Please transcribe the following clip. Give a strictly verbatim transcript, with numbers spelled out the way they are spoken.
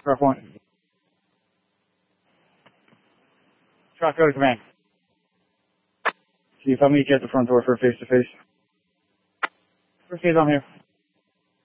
Rough one. Truck, go to command. Chief, I'll meet you at the front door for a face-to-face. First aid, I'm here.